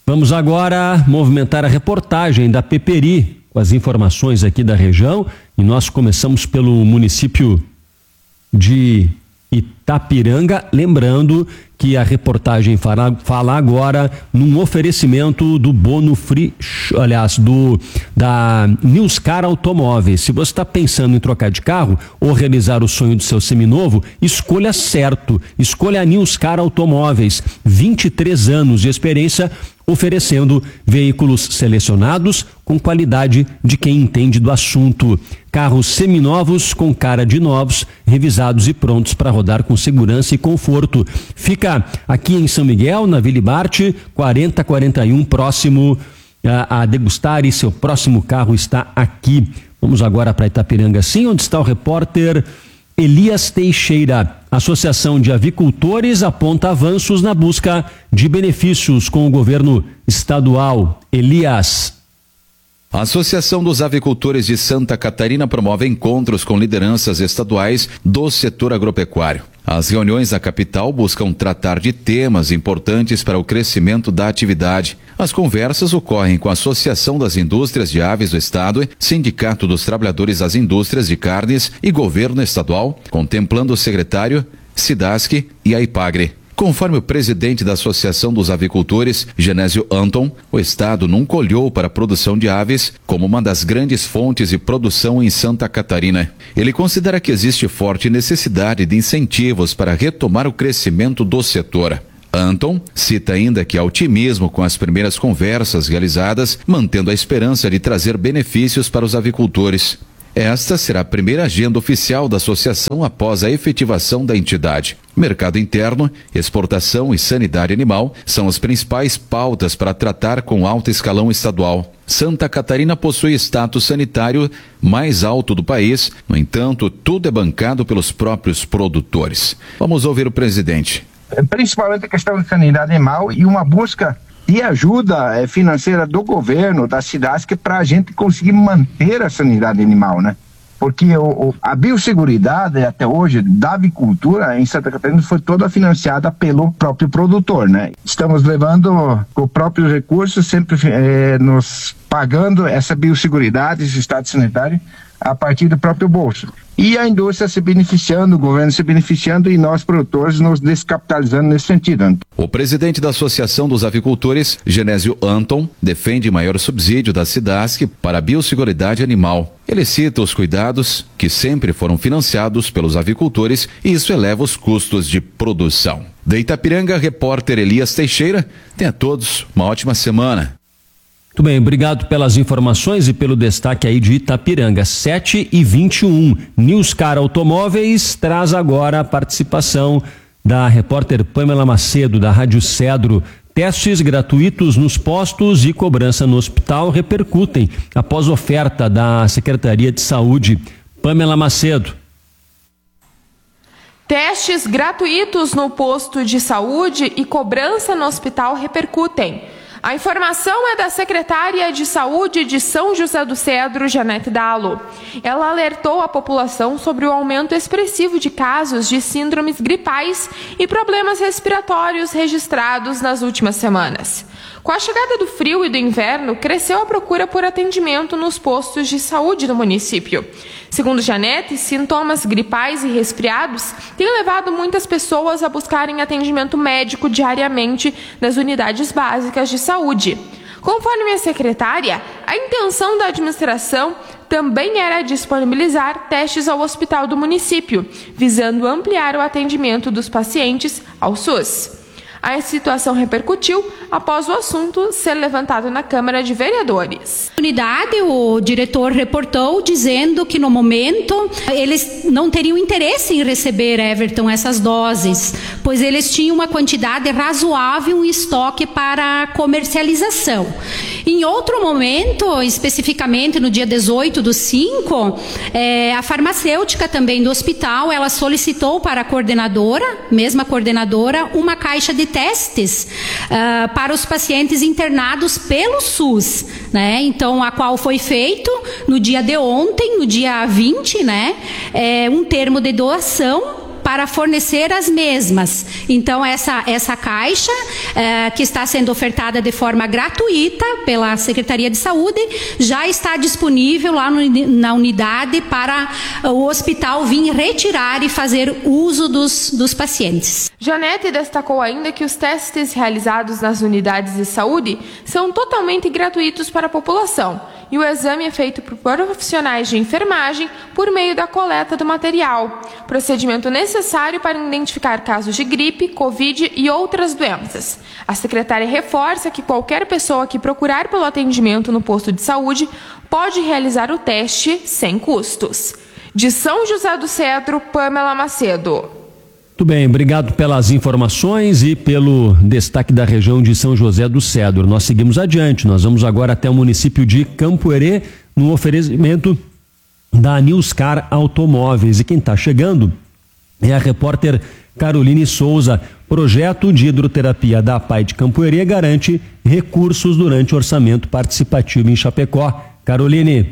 Vamos agora movimentar a reportagem da Peperi com as informações aqui da região, e nós começamos pelo município de Itapiranga, lembrando que a reportagem fala agora num oferecimento do Bono Free, aliás, da Newscar Automóveis. Se você está pensando em trocar de carro ou realizar o sonho do seu seminovo, escolha certo. Escolha a Newscar Automóveis, 23 anos de experiência, oferecendo veículos selecionados com qualidade de quem entende do assunto. Carros seminovos com cara de novos, revisados e prontos para rodar com segurança e conforto. Fica aqui em São Miguel, na Vila Bart, 4041, próximo a degustar, e seu próximo carro está aqui. Vamos agora para Itapiranga, sim, onde está o repórter Elias Teixeira. A Associação de Avicultores aponta avanços na busca de benefícios com o governo estadual. Elias. A Associação dos Avicultores de Santa Catarina promove encontros com lideranças estaduais do setor agropecuário. As reuniões na capital buscam tratar de temas importantes para o crescimento da atividade. As conversas ocorrem com a Associação das Indústrias de Aves do Estado, Sindicato dos Trabalhadores das Indústrias de Carnes e Governo Estadual, contemplando o secretário, SIDASC e a IPAGRE. Conforme o presidente da Associação dos Avicultores, Genésio Anton, o Estado nunca olhou para a produção de aves como uma das grandes fontes de produção em Santa Catarina. Ele considera que existe forte necessidade de incentivos para retomar o crescimento do setor. Anton cita ainda que há otimismo com as primeiras conversas realizadas, mantendo a esperança de trazer benefícios para os avicultores. Esta será a primeira agenda oficial da associação após a efetivação da entidade. Mercado interno, exportação e sanidade animal são as principais pautas para tratar com alto escalão estadual. Santa Catarina possui status sanitário mais alto do país, no entanto, tudo é bancado pelos próprios produtores. Vamos ouvir o presidente. Principalmente a questão de sanidade animal e uma busca de ajuda financeira do governo, da SIDASC, para a gente conseguir manter a sanidade animal, né? Porque a biosseguridade até hoje da avicultura em Santa Catarina foi toda financiada pelo próprio produtor, né? Estamos levando com próprios recursos, sempre nos pagando essa biosseguridade, esse estado sanitário, a partir do próprio bolso. E a indústria se beneficiando, o governo se beneficiando e nós produtores nos descapitalizando nesse sentido. O presidente da Associação dos Avicultores, Genésio Anton, defende maior subsídio da SIDASC para a biosseguridade animal. Ele cita os cuidados que sempre foram financiados pelos avicultores e isso eleva os custos de produção. Da Itapiranga, repórter Elias Teixeira. Tenha todos uma ótima semana. Muito bem, obrigado pelas informações e pelo destaque aí de Itapiranga. 7h21. Newscar Automóveis traz agora a participação da repórter Pamela Macedo, da Rádio Cedro. Testes gratuitos nos postos e cobrança no hospital repercutem após oferta da Secretaria de Saúde. Pamela Macedo. Testes gratuitos no posto de saúde e cobrança no hospital repercutem. A informação é da secretária de Saúde de São José do Cedro, Janete Dallo. Ela alertou a população sobre o aumento expressivo de casos de síndromes gripais e problemas respiratórios registrados nas últimas semanas. Com a chegada do frio e do inverno, cresceu a procura por atendimento nos postos de saúde do município. Segundo Janete, sintomas gripais e resfriados têm levado muitas pessoas a buscarem atendimento médico diariamente nas unidades básicas de saúde. Conforme a secretária, a intenção da administração também era disponibilizar testes ao hospital do município, visando ampliar o atendimento dos pacientes ao SUS. A situação repercutiu após o assunto ser levantado na Câmara de Vereadores. Na unidade, o diretor reportou dizendo que no momento eles não teriam interesse em receber, Everton, essas doses, pois eles tinham uma quantidade razoável em estoque para comercialização. Em outro momento, especificamente no dia 18/5, a farmacêutica também do hospital, ela solicitou para a coordenadora, mesma coordenadora, uma caixa de testes para os pacientes internados pelo SUS, né? Então, a qual foi feito no dia de ontem, no dia 20, né? Um termo de doação para fornecer as mesmas. Então, essa caixa, que está sendo ofertada de forma gratuita pela Secretaria de Saúde, já está disponível lá na unidade para o hospital vir retirar e fazer uso dos pacientes. Janete destacou ainda que os testes realizados nas unidades de saúde são totalmente gratuitos para a população e o exame é feito por profissionais de enfermagem por meio da coleta do material, procedimento necessário para identificar casos de gripe, Covid e outras doenças. A secretária reforça que qualquer pessoa que procurar pelo atendimento no posto de saúde pode realizar o teste sem custos. De São José do Cedro, Pamela Macedo. Muito bem, obrigado pelas informações e pelo destaque da região de São José do Cedro. Nós seguimos adiante, nós vamos agora até o município de Campo Herê, no oferecimento da Newscar Automóveis. E quem está chegando é a repórter Caroline Souza. Projeto de hidroterapia da APAI de Campo Herê garante recursos durante o orçamento participativo em Chapecó. Caroline.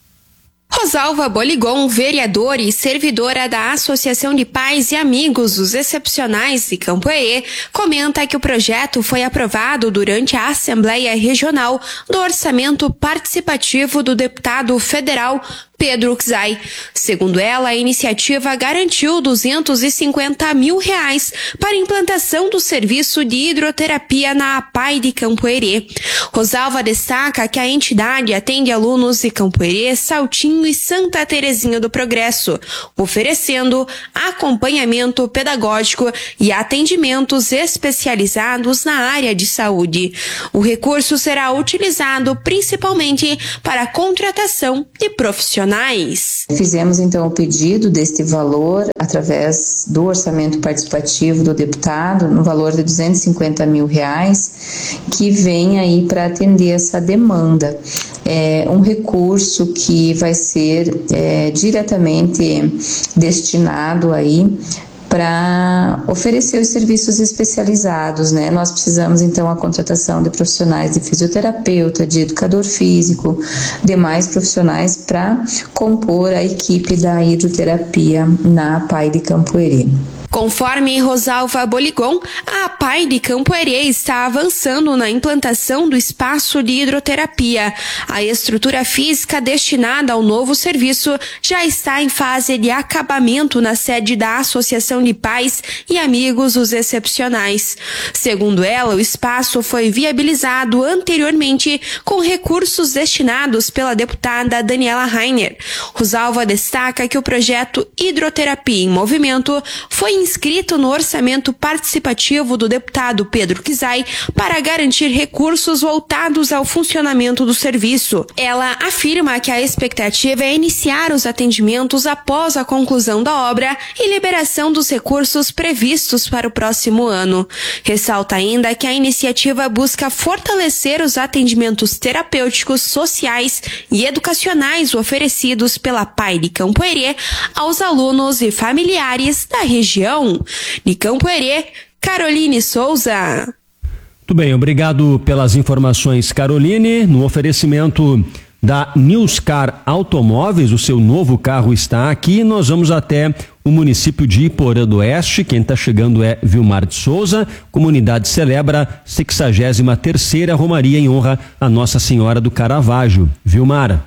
Rosalva Boligon, vereadora e servidora da Associação de Pais e Amigos dos Excepcionais de Campo Herê, comenta que o projeto foi aprovado durante a Assembleia Regional do Orçamento Participativo do deputado federal Pedro Czai. Segundo ela, a iniciativa garantiu R$250 mil para a implantação do serviço de hidroterapia na APAI de Campo Herê. Rosalva destaca que a entidade atende alunos de Campo Herê, Saltinho e Santa Terezinha do Progresso, oferecendo acompanhamento pedagógico e atendimentos especializados na área de saúde. O recurso será utilizado principalmente para a contratação de profissionais. Fizemos então o pedido deste valor através do orçamento participativo do deputado, no valor de R$250 mil, que vem aí para atender essa demanda. É um recurso que vai ser diretamente destinado aí para oferecer os serviços especializados, né? Nós precisamos, então, a contratação de profissionais de fisioterapeuta, de educador físico, demais profissionais para compor a equipe da hidroterapia na APAI de Campo Herê. Conforme Rosalva Boligon, a APAI de Campo Herê está avançando na implantação do espaço de hidroterapia. A estrutura física destinada ao novo serviço já está em fase de acabamento na sede da Associação de Pais e Amigos dos Excepcionais. Segundo ela, o espaço foi viabilizado anteriormente com recursos destinados pela deputada Daniela Rainer. Rosalva destaca que o projeto Hidroterapia em Movimento foi inscrito no orçamento participativo do deputado Pedro Czai para garantir recursos voltados ao funcionamento do serviço. Ela afirma que a expectativa é iniciar os atendimentos após a conclusão da obra e liberação dos recursos previstos para o próximo ano. Ressalta ainda que a iniciativa busca fortalecer os atendimentos terapêuticos, sociais e educacionais oferecidos pela APAI de Campo Herê aos alunos e familiares da região. De Campo Herê, Caroline Souza. Muito bem, obrigado pelas informações, Caroline. No oferecimento da Newscar Automóveis, o seu novo carro está aqui. Nós vamos até o município de Iporã do Oeste. Quem está chegando é Vilmar de Souza. Comunidade celebra 63ª Romaria em honra a Nossa Senhora do Caravaggio. Vilmar.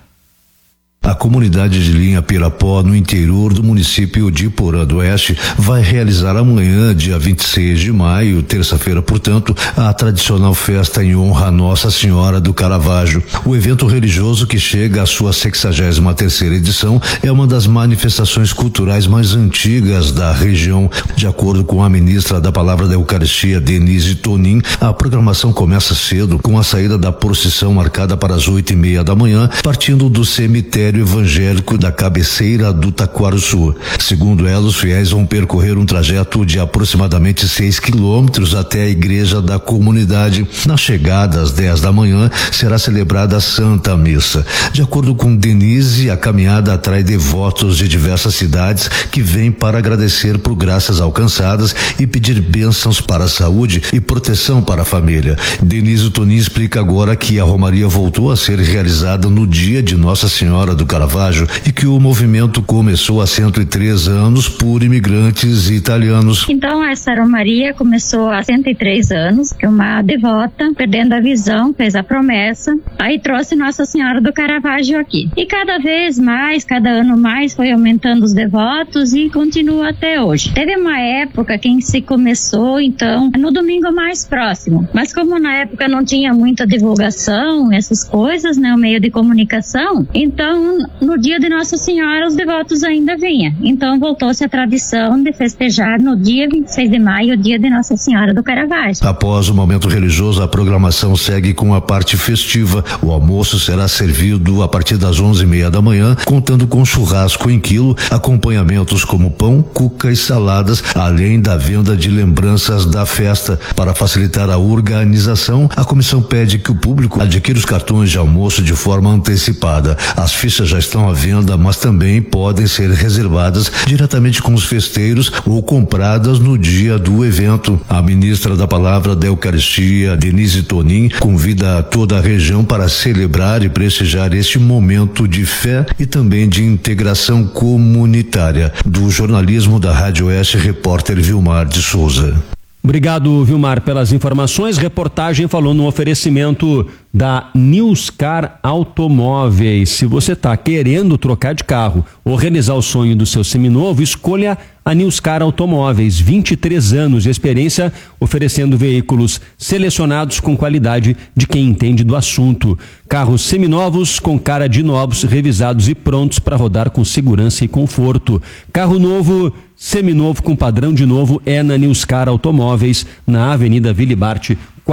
A comunidade de Linha Pirapó, no interior do município de Iporã do Oeste, vai realizar amanhã, dia 26 de maio, terça-feira, portanto, a tradicional festa em honra a Nossa Senhora do Caravaggio. O evento religioso, que chega à sua 63ª edição, é uma das manifestações culturais mais antigas da região. De acordo com a ministra da Palavra da Eucaristia, Denise Tonin, a programação começa cedo, com a saída da procissão marcada para as 8:30 da manhã, partindo do cemitério evangélico da cabeceira do Taquarussu. Segundo ela, os fiéis vão percorrer um trajeto de aproximadamente 6 quilômetros até a igreja da comunidade. Na chegada às 10 da manhã será celebrada a Santa Missa. De acordo com Denise, a caminhada atrai devotos de diversas cidades que vêm para agradecer por graças alcançadas e pedir bênçãos para a saúde e proteção para a família. Denise Tonin explica agora que a romaria voltou a ser realizada no dia de Nossa Senhora do do Caravaggio e que o movimento começou há 103 anos por imigrantes italianos. Então essa romaria começou há 103 anos, que uma devota, perdendo a visão, fez a promessa, aí trouxe Nossa Senhora do Caravaggio aqui. E cada vez mais, cada ano mais, foi aumentando os devotos e continua até hoje. Teve uma época que se começou, então, no domingo mais próximo. Mas como na época não tinha muita divulgação, essas coisas, né, o meio de comunicação, então no dia de Nossa Senhora os devotos ainda vinham. Então voltou-se a tradição de festejar no dia 26 de maio, o dia de Nossa Senhora do Caravaggio. Após o momento religioso, a programação segue com a parte festiva. O almoço será servido a partir das 11h30 da manhã, contando com churrasco em quilo, acompanhamentos como pão, cuca e saladas, além da venda de lembranças da festa. Para facilitar a organização, a comissão pede que o público adquira os cartões de almoço de forma antecipada. As fichas já estão à venda, mas também podem ser reservadas diretamente com os festeiros ou compradas no dia do evento. A ministra da Palavra da Eucaristia, Denise Tonin, convida toda a região para celebrar e prestigiar este momento de fé e também de integração comunitária. Do jornalismo da Rádio Oeste, repórter Vilmar de Souza. Obrigado, Vilmar, pelas informações. Reportagem falou no oferecimento da Newscar Automóveis. Se você está querendo trocar de carro ou realizar o sonho do seu seminovo, escolha a Newscar Automóveis. 23 anos de experiência oferecendo veículos selecionados com qualidade de quem entende do assunto. Carros seminovos com cara de novos, revisados e prontos para rodar com segurança e conforto. Carro novo, seminovo com padrão de novo é na Newscar Automóveis, na Avenida Vilibarte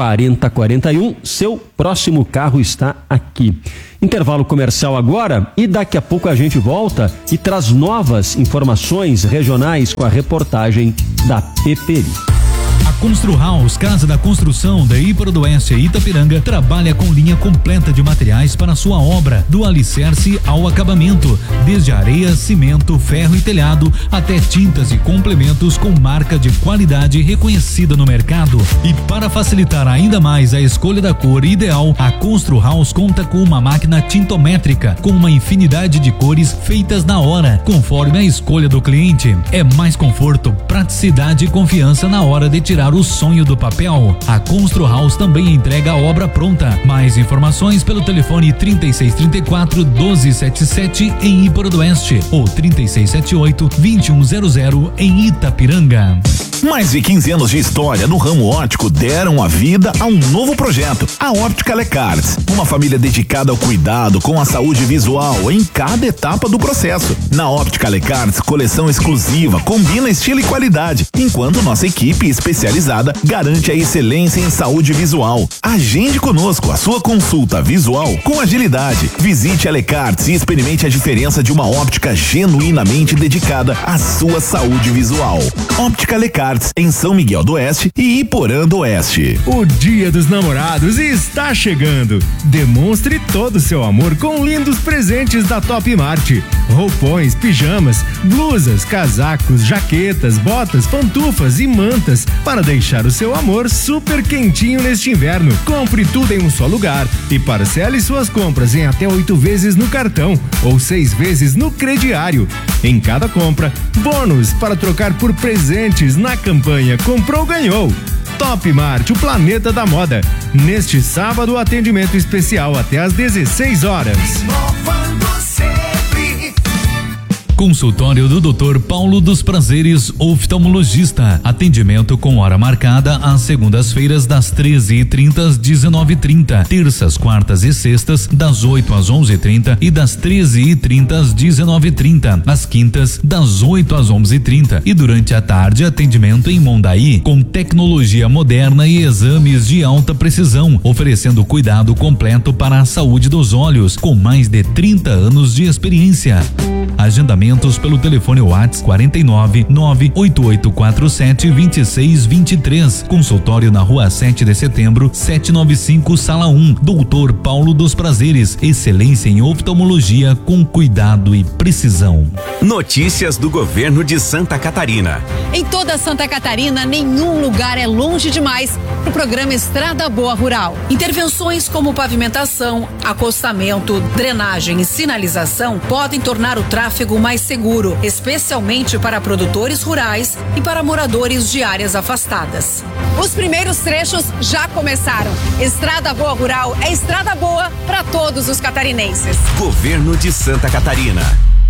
4041. Seu próximo carro está aqui. Intervalo comercial agora e daqui a pouco a gente volta e traz novas informações regionais com a reportagem da Peperi. A Construhaus, Casa da Construção da Íparo do Oeste e Itapiranga, trabalha com linha completa de materiais para sua obra, do alicerce ao acabamento, desde areia, cimento, ferro e telhado, até tintas e complementos com marca de qualidade reconhecida no mercado. E para facilitar ainda mais a escolha da cor ideal, a Construhaus conta com uma máquina tintométrica com uma infinidade de cores feitas na hora, conforme a escolha do cliente. É mais conforto, praticidade e confiança na hora de tirar o sonho do papel. A Construhaus também entrega a obra pronta. Mais informações pelo telefone 3634-1277 em Íparo do Oeste ou 3678-2100 em Itapiranga. Mais de 15 anos de história no ramo óptico deram a vida a um novo projeto, a Óptica Lecarts. Uma família dedicada ao cuidado com a saúde visual em cada etapa do processo. Na Óptica Lecarts, coleção exclusiva combina estilo e qualidade, enquanto nossa equipe especializada garante a excelência em saúde visual. Agende conosco a sua consulta visual com agilidade. Visite a Lecarts e experimente a diferença de uma óptica genuinamente dedicada à sua saúde visual. Óptica Lecarts, em São Miguel do Oeste e Iporã do Oeste. O Dia dos Namorados está chegando. Demonstre todo o seu amor com lindos presentes da Top Mart. Roupões, pijamas, blusas, casacos, jaquetas, botas, pantufas e mantas para deixar o seu amor super quentinho neste inverno. Compre tudo em um só lugar e parcele suas compras em até 8 vezes no cartão ou 6 vezes no crediário. Em cada compra, bônus para trocar por presentes na campanha Comprou Ganhou. Top Mart, o planeta da moda. Neste sábado, atendimento especial até às 16 horas. Consultório do Dr. Paulo dos Prazeres, oftalmologista. Atendimento com hora marcada às segundas-feiras das 13h30 às 19h30, terças, quartas e sextas das 8 às 11h30 e das 13h30 às 19h30, às quintas das 8 às 11h30 e durante a tarde atendimento em Mondaí com tecnologia moderna e exames de alta precisão, oferecendo cuidado completo para a saúde dos olhos com mais de 30 anos de experiência. Agendamento agendamentos pelo telefone WhatsApp 49 98847 2623. Consultório na Rua 7 de Setembro, 795, Sala 1. Doutor Paulo dos Prazeres. Excelência em oftalmologia com cuidado e precisão. Notícias do governo de Santa Catarina. Em toda Santa Catarina, nenhum lugar é longe demais para o programa Estrada Boa Rural. Intervenções como pavimentação, acostamento, drenagem e sinalização podem tornar o tráfego mais seguro, especialmente para produtores rurais e para moradores de áreas afastadas. Os primeiros trechos já começaram. Estrada Boa Rural é estrada boa para todos os catarinenses. Governo de Santa Catarina.